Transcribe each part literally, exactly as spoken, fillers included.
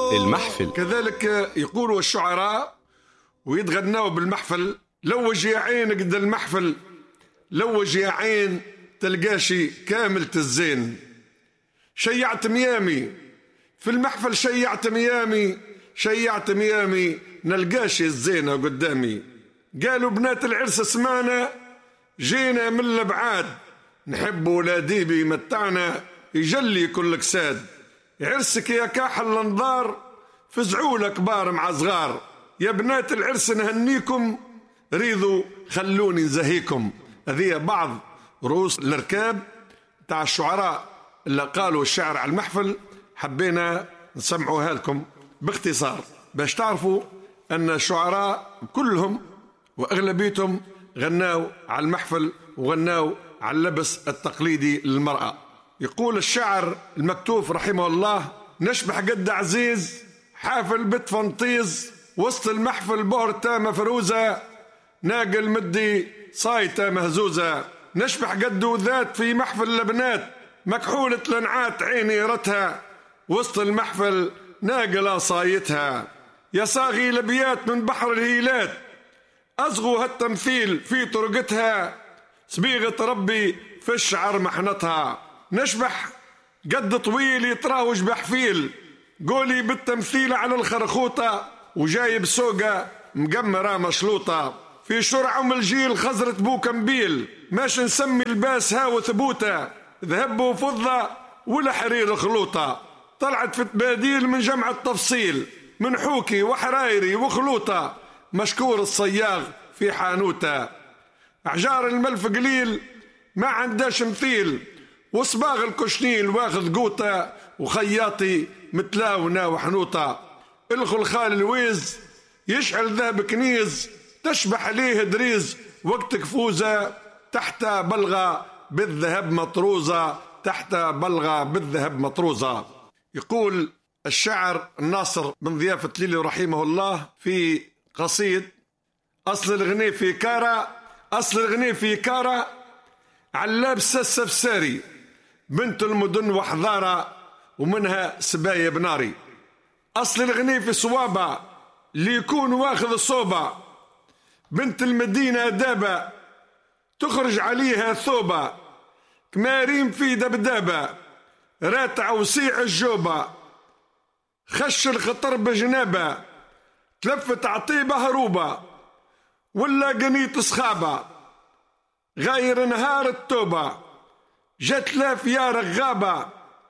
المحفل. كذلك يقولوا الشعراء ويتغنوا بالمحفل: لوج يا عين قد المحفل، لوج يا عين تلقاشي كامل الزين. شيعت ميامي في المحفل، شيعت ميامي، شيعت ميامي نلقاشي الزينة قدامي. قالوا بنات العرس اسمعنا، جينا من الابعاد، نحب ولادي بيمتعنا، يجلي كل كساد. عرسك يا كاحل الانظار، فزعوا كبار مع صغار. يا بنات العرس نهنيكم، ريضوا خلوني نزهيكم. هذه بعض رؤوس الاركاب تاع الشعراء اللي قالوا الشعر على المحفل، حبينا نسمعوها لكم باختصار باش تعرفوا ان الشعراء كلهم واغلبيتهم غناوا على المحفل وغناوا على اللبس التقليدي للمرأة. يقول الشاعر المكتوف رحمه الله: نشبح قد عزيز حافل بت فنطيز، وسط المحفل بهرته مفروزة، ناقل مدي صايته مهزوزة. نشبح قد ذات في محفل لبنات، مكحولة لنعات عيني رتها، وسط المحفل ناقلة صايتها. يا صاغي لبيات من بحر الهيلات، أصغوا هالتمثيل في طرقتها، صبيغة ربي في الشعر محنتها. نشبح قد طويل يتراوج بحفيل، قولي بالتمثيل على الخرخوطة، وجايب سوقة مقمرة مشلوطة. في شرع أم الجيل خزرة بوكمبيل، ماش نسمي الباس هاو ثبوتة، ذهب وفضة ولا حرير خلوطة. طلعت في تباديل من جمع التفصيل، من حوكي وحرايري وخلوطة، مشكور الصياغ في حانوته. أحجار الملف قليل ما عنداش مثيل، وصباغ الكشنيل واخذ قوته، وخياطي متلاونة وحنوطة. الخلخال الويز يشعل ذهب كنيز، تشبح عليه دريز وقت كفوزة، تحت بلغة بالذهب مطروزة، تحت بلغة بالذهب مطروزة. يقول الشاعر الناصر بن ضيافة ليلي رحمه الله في قصيد: أصل الغني في كارا، أصل الغني في كارا، علابس السفساري، بنت المدن وحضارة، ومنها سبايا بناري. أصل الغني في صوابة، اللي يكون واخذ الصوبة، بنت المدينة دابة، تخرج عليها ثوبة، كمارين في دبدابة، راتع وسيع الجوبة، خش الخطر بجنابة، تلفت عطيبة هروبة، ولا قنيت صخابة، غاير نهار التوبة، جت لاف يا رغابة،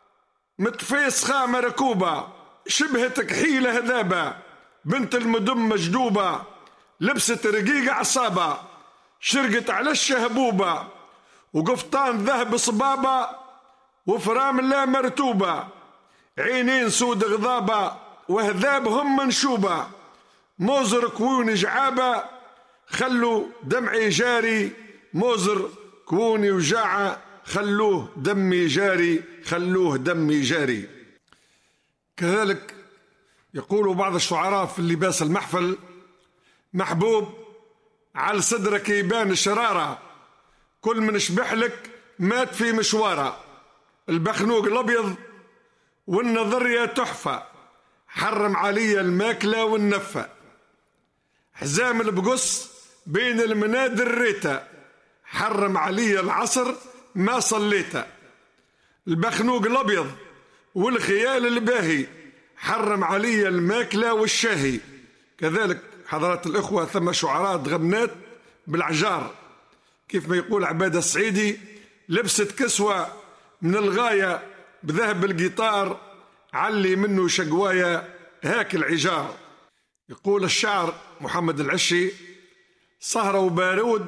مطفيس خامة ركوبة، شبهتك حيلة هذابة، بنت المدم مجدوبة، لبست رقيق عصابة، شرقت على الشهبوبة، وقفطان ذهب صبابة، وفرام لا مرتوبة، عينين سود غضابة، وهذابهم منشوبة، موزر كوون جعابة، خلوا دمعي جاري، موزر كوني وجاعة، خلوه دمي جاري، خلوه دمي جاري. كذلك يقول بعض الشعراء في اللباس المحفل: محبوب على صدرك يبان الشرارة، كل من شبحلك مات في مشواره. البخنوق الأبيض والنظرية تحفة، حرم علي الماكلة والنفة. حزام البقص بين المنادر ريتا، حرم علي العصر ما صليته. البخنوق الأبيض والخيال الباهي، حرم علي الماكلة والشاهي. كذلك حضرات الإخوة ثم شعراء غبنات بالعجار، كيف ما يقول عباد السعيدي: لبست كسوة من الغاية بذهب القطار، علي منه شقوايا هاك العجار. يقول الشاعر محمد العشي: سهرة وبارود،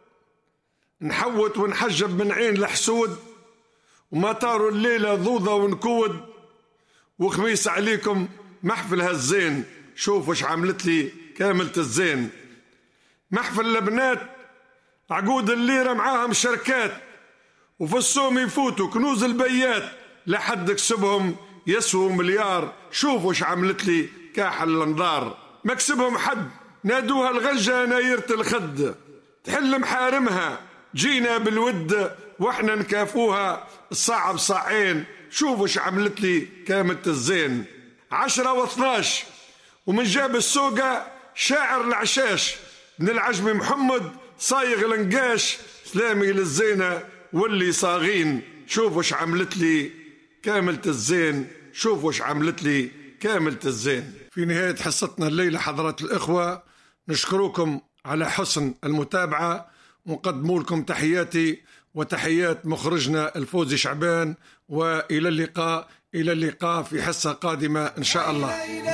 نحوت ونحجب من عين الحسود، وما طاروا الليلة ضوضة ونكود، وخميس عليكم محفل هالزين، شوفوا ايش عملت لي كاملة الزين. محفل لبنات عقود الليرة معاهم شركات، وفي السوم يفوتوا كنوز البيات، لحد كسبهم يسووا مليار، شوفوا ايش عملت لي كاحل الانظار. مكسبهم حد نادوها الغلجة نايرة الخد، تحل محارمها جينا بالود، واحنا نكافوها الصعب صاعين، شوفوا ايش عملت لي كاملة الزين. عشرة واثناش. ومن جاب السوقة شاعر العشاش بن العجمي محمد صايغ النقاش، سلامي للزينة واللي صاغين، شوفوا وش عملت لي كاملة الزين، شوفوا وش عملت لي كاملة الزين. في نهاية حصتنا الليلة حضرات الإخوة نشكركم على حسن المتابعة، ونقدم لكم تحياتي وتحيات مخرجنا الفوزي شعبان، وإلى اللقاء إلى اللقاء في حصة قادمة إن شاء الله.